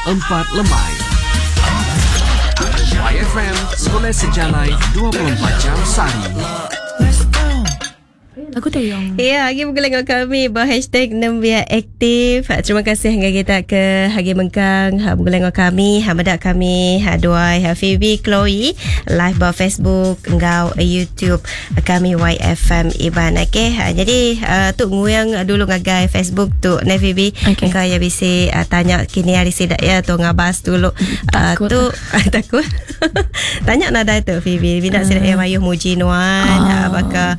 4 Lemai. YFM Sekolah Sejalai 24 Jam Sehari. Aku tayang. Ya, lagi bergelar dengan kami #hashtag Nembia Aktif. Terima kasih hingga kita ke Hagi Mengkang bergelar dengan kami. Medak kami Duai Phoebe Chloe live bar Facebook engau YouTube kami YFM Iban. Okey. Jadi tu nguyang dulu ngagai Facebook tu ne Phoebe. Engkau ya bisi tanya kini hari sidak ya tu ngabas dulu. Takut tu takut. Tanya nada tu Phoebe. Bina sidak ya mayuh muji nuan apakah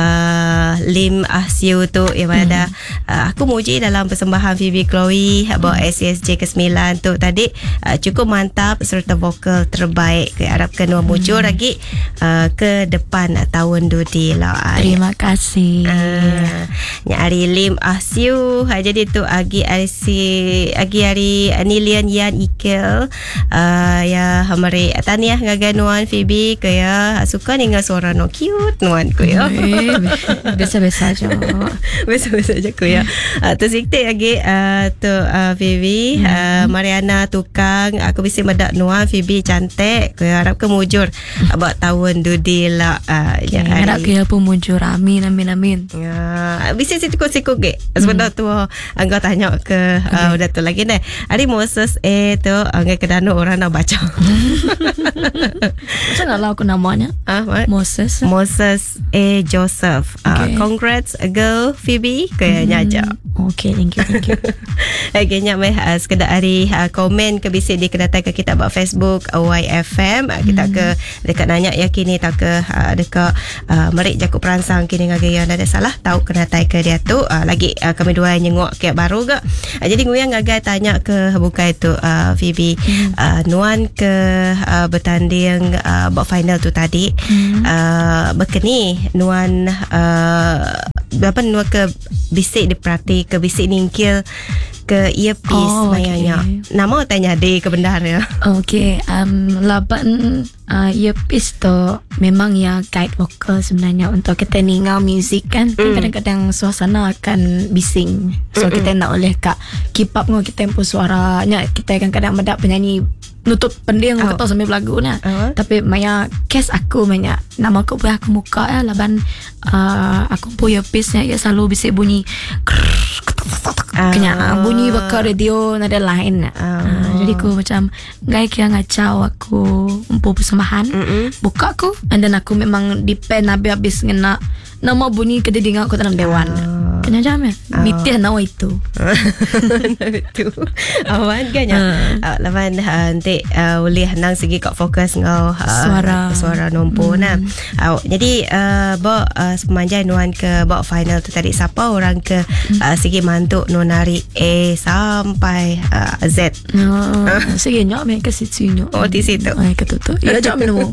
Lim Siu tu yang ada aku muji dalam persembahan Phoebe Chloe bawa SCSJ ke-9 tu tadi cukup mantap serta vokal terbaik. Harapkan Nuan muncul lagi ke depan tahun dudi lah. Terima kasih. Nyari Lim Siu jadi tu agi hari Nilian Yan Ikel ya hamari taniah ngagai Nuan Phoebe ke ya suka dengan suara no cute Nuan ku ya. Biasa-biasa aja. Biasa-biasa aja ku ya. Tu sikit lagi tu Phoebe Mariana tukang aku bisa medak Nuan Phoebe cantik ku harap ke mujur buat tahun dudi lah. Harap ke pun mujur. Amin. Bisa sikut-sikut ke sebentar tu engkau tanya ke udah tu lagi nih hari Moses tu enggak kedanu orang nak baca. Macam nak lah aku namanya Moses Joseph. Congrats girl Phoebe kayaknya aja. Okay, thank you. Kayaknya sekedar hari komen ke bisik di kedatai ke kita buat Facebook YFM kita ke dekat nanya ya kini tak ke dekat merik jakuk peransang kini ngagaya ada salah tahu kedatai ke dia tu lagi kami dua nyengok ke baru ke jadi nguyang ngagai tanya ke buka itu Phoebe Nuan ke bertanding buat final tu tadi berkeni Nuan berapa Nuan ke bisik diperhati ke bisik ningkil ke earpiece mayanya. Nama tanya deh ke benar ya. Okay, laban earpiece tu memang ya guide vokal sebenarnya untuk kita ningau music kan. Kadang-kadang suasana akan bising. So kita nak oleh kak keep up dengan kita tempo suaranya. Kita kadang-kadang mendak penyanyi nutup pending aku tahu sambil lagu na. Tapi maya case aku maya nama aku boleh aku muka ya laban aku punya earpiece-nya ya selalu bisik bunyi kena bunyi bakal radio nada lain jadi aku macam gaya kira ngacau aku umpu persembahan buka aku and then aku memang depend habis ngena nama bunyi kediding aku dalam dewan kena jam ya mitih nawa itu itu awan kan ya lawan nanti boleh nang segi kau fokus ngau suara nompo nah jadi bawa semanjai Nuan ke bawa final tu tadi siapa orang ke segi mantuk nonari A sampai Z segi nyok me ke situ nyok di situ ketutu ya jam minum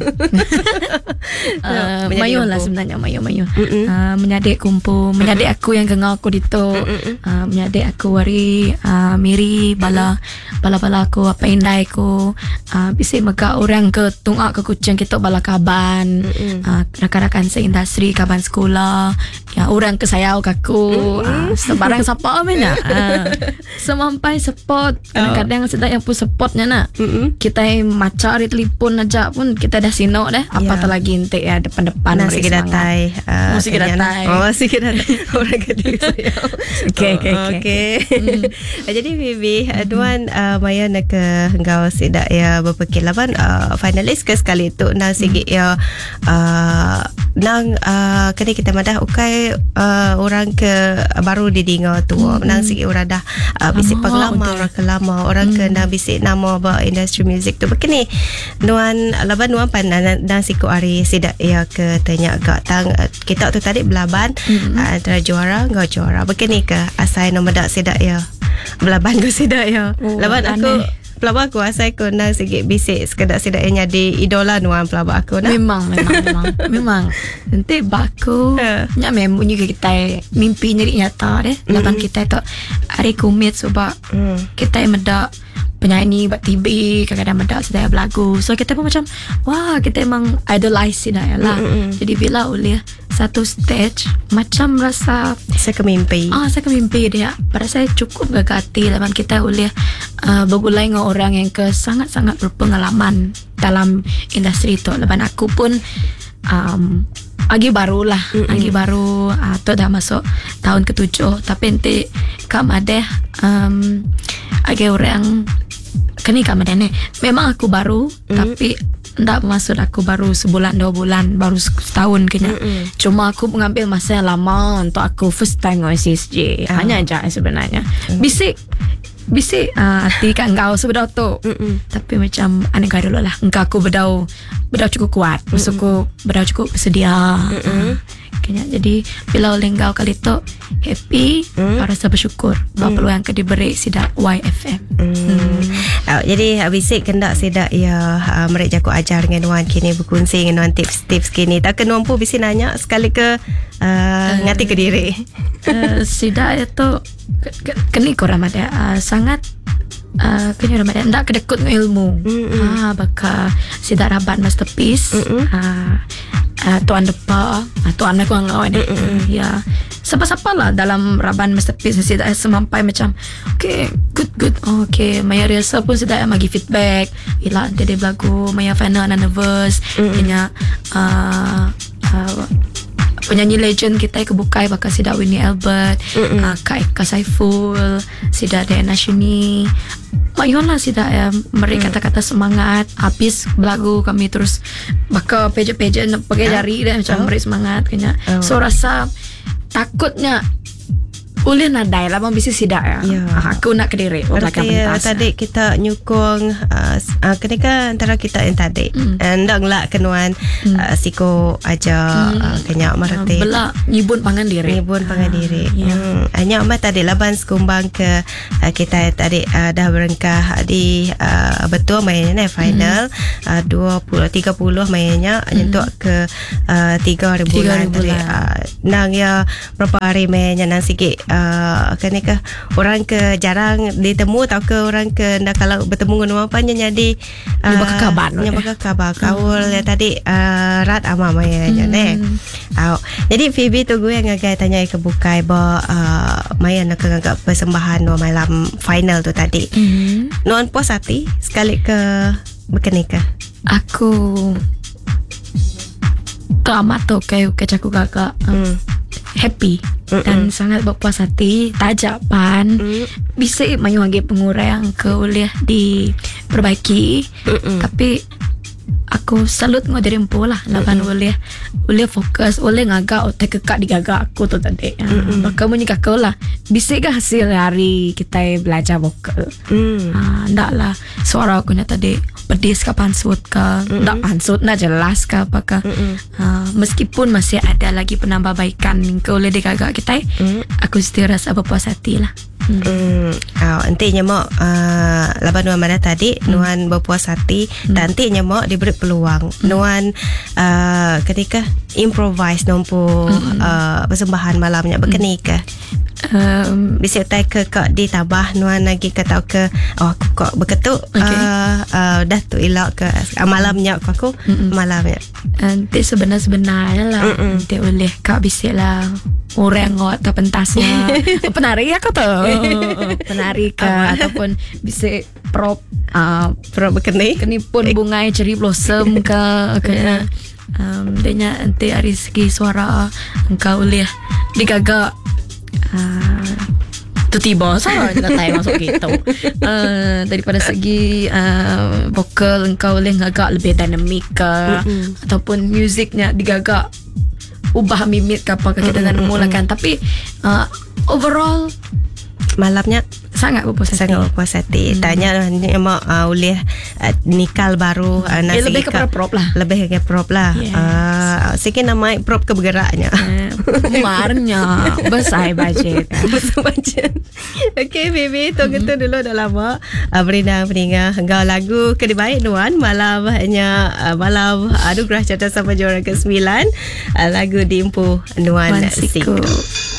mayo lah sebenarnya mayo menyadik kumpul menyadik aku yang kengau aku dito menyadik aku wari miri bala aku apa indai aku bisa maka orang ke tungak ke kucing kita bala kaban rakan-rakan seindustri kaban sekolah ya orang ke sayau kaku sebarang siapa amena semampai support kadang-kadang sedang yang pun supportnya nak kita maca hari telefon aja pun kita dah sinok dah apa lagi ente ya depan-depan masih datai orang kedua saya. Okay. Jadi Vivi Nuan maya nak ke engkau sidak ya berpekelaban finalis ke sekali tu nang sigi ya nang kini kita madah ukai orang ke baru didinga tu nang sigi orang dah bisik penglama orang kelama orang ke nang bisik nama ba industri music tu begini Nuan laban Nuan pandang nang siku hari sidak ya ke tanya agak tang kita tu tadi belaban antara juara ngau juara begini ke asai nombor dak sidak ya belaban ke sidak ya laban aku pelabak aku asai aku nang sikit bisik sekedar sidak jadi idola Nuan pelabak aku nak memang nanti baku nyak bunyi ke kita mimpi nyeri nyata deh laban kita tu hari kumit sebab kita medak penyanyi buat TV kadang-kadang medak sedaya berlagu so kita pun macam wah kita emang idolize dia lah jadi bila oleh satu stage macam rasa saya kemimpi. saya kemimpi dia. Pada saya cukup gagati dalam kita boleh bergulai dengan orang yang sangat-sangat berpengalaman dalam industri itu. Lepas aku pun lagi baru lah, lagi baru tu dah masuk tahun ke-7. Tapi nanti kam ada lagi orang kini kam ada ni. Memang aku baru, tapi tak maksud aku baru sebulan 2 bulan, baru setahun kena. Cuma aku mengambil masa yang lama untuk aku first time dengan CSJ. Hanya aja sebenarnya. Bisik hati kat engkau sebedau tu. Tapi macam aneka dulu lah. Engkau aku bedau cukup kuat. Maksud aku bedau cukup bersedia. Kena jadi bila oleh engkau kali tu happy, rasa bersyukur bahawa peluang yang diberi sidak YFM. Jadi bisik kendak sidak ya mereka aku ajar dengan Nuan kini berkongsi dengan Nuan tips-tips kini. Tak ke Nuan pun bisa nanya sekali ke ngati ke diri. Sidak itu kini korang ada sangat kini orang ada ndak kedekut dengan ilmu. Baka sidak rabat masterpiece. Tuan depa, tuan aku ngau ni. Ya. Siapa-siapa lah dalam raban masterpiece sidak semampai macam okay, good. Okay, Maya Riasa pun sidak bagi feedback. Ila dia belagu Maya final nervous. Kena penyanyi legend kita kebukai bakal sidak Winnie Albert, Kak Eka Saiful, sidak Diana Shuni. Mayolah sidak ya, mereka kata-kata semangat. Habis belagu kami terus bakal peja-peja nak pakai jari dan macam mereka semangat kena. So rasa takutnya boleh nadai lah bisa sidak ya. Aku nak ke diri belakang pentas. Tadi kita nyukung ketika antara kita yang tadi ndak ngelak kenuan siko aja kenyak marate belak nyibun pangan diri hanya amat tadi laban sekumbang ke kita tadi dah berengkah di betul mainnya final 20-30 mainnya nyentuk ke 3 bulan tadi nang ya berapa hari mainnya nang sikit kenika orang ke jarang ditemu atau ke orang ke nak kalau bertemu dengan apanya jadi nyabaka kabar kaul ya tadi rat ama maya jadi Phoebe tu gue yang agak tanya ke bukai ba maya nak agak persembahan no malam final tu tadi non puas hati sekali ke berkenika aku amat tu kayak aku kakak happy dan sangat berpuas hati tajapan bisa mayu lagi pengurang ke oleh diperbaiki tapi aku salut dengan diri empu lah lapan boleh fokus boleh ngagak otak kekak digagak aku tu tadi maka menyikah kau lah bisa ke hasil hari kita belajar vokal ndak lah suara aku ni tadi pedis ke pansut ke ndak pansut nak jelas ke apakah meskipun masih ada lagi penambahbaikan ke oleh digagak kita aku still rasa berpuas hati lah. Nantinya mak laban Nuan mana tadi Nuan berpuas hati dan nantinya mak diberi peluang Nuan ketika improvise nompo persembahan malamnya berkenika bisa tay ke kak ditambah Nuan lagi kata ke aku kok berketuk dah tu elok ke malamnya aku malamnya nanti sebenarnya lah nanti oleh kak bisa lah orang ngot atau pentasnya penari aku tu penari ke ataupun bisa prop berkeni pun bunga cherry blossom ke denya nanti dari segi suara engkau boleh digagak tu tiba salah kita tahu masuk gitu daripada segi vokal engkau boleh ngagak lebih dinamik ke ataupun musiknya digagak ubah mimik ke apa kita dan mulakan tapi overall malamnya sangat berpuas hati. Tanya emang oleh nikal baru lebih ke prop lah. Lebih ke prop lah. Yes. Sikit nama prop ke bergeraknya. Kemarnya besar budget. Okay baby, tu kita dulu dah lama berinang-berinang enggak lagu ke baik Nuan malamnya malam anugerah Carta Sama Juara ke-9 lagu diimpu Nuan Siko.